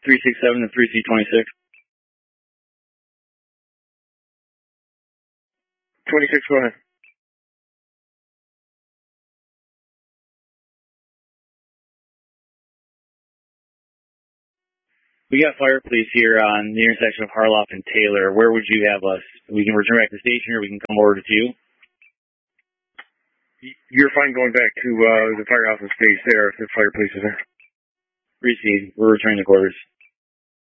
367 to 3C26. 26, go ahead. We got fire police here on the intersection of Harloff and Taylor. Where would you have us? We can return back to the station, or we can come over to you. You're fine going back to the firehouse and stage there if the fire police is there. Received. We're returning to quarters.